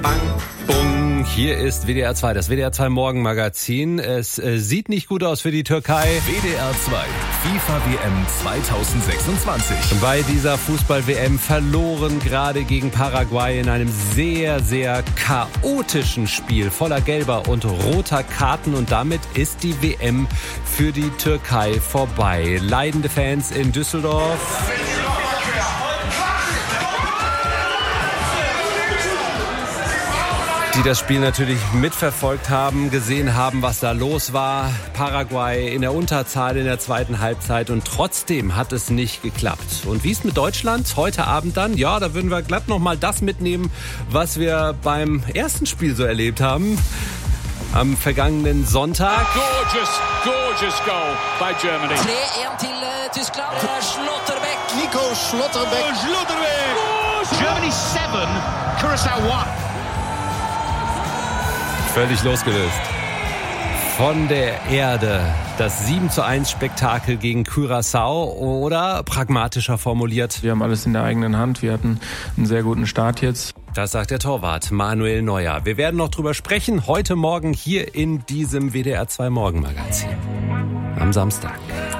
Bang, bung, hier ist WDR 2, das WDR 2 Morgenmagazin. Es sieht nicht gut aus für die Türkei. WDR 2, FIFA WM 2026. Bei dieser Fußball-WM verloren gerade gegen Paraguay in einem sehr, sehr chaotischen Spiel voller gelber und roter Karten. Und damit ist die WM für die Türkei vorbei. Leidende Fans in Düsseldorf. Die das Spiel natürlich mitverfolgt haben, gesehen haben, was da los war. Paraguay in der Unterzahl in der zweiten Halbzeit und trotzdem hat es nicht geklappt. Und wie es mit Deutschland heute Abend dann? Ja, da würden wir glatt nochmal das mitnehmen, was wir beim ersten Spiel so erlebt haben. Am vergangenen Sonntag. Gorgeous goal by Germany. 3-1 til Tyskland. Schlotterbeck. Nico Schlotterbeck. Germany 7, Curaçao 1. Völlig losgelöst von der Erde. Das 7:1 Spektakel gegen Curaçao oder pragmatischer formuliert. Wir haben alles in der eigenen Hand. Wir hatten einen sehr guten Start jetzt. Das sagt der Torwart Manuel Neuer. Wir werden noch drüber sprechen, heute Morgen hier in diesem WDR 2 Morgenmagazin. Am Samstag.